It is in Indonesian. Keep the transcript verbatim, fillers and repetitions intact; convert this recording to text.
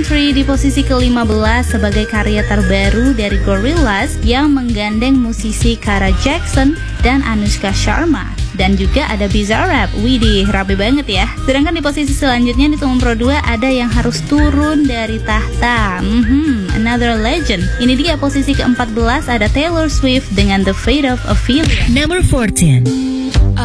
Country di posisi kelima belas sebagai karya terbaru dari Gorillaz yang menggandeng musisi Kara Jackson dan Anushka Sharma. Dan juga ada Bizarrap, widih rapi banget ya. Sedangkan di posisi selanjutnya di nomor dua ada yang harus turun dari tahta, hmm, Another Legend. Ini dia posisi keempat belas ada Taylor Swift dengan The Fate of Ophelia. Number fourteen.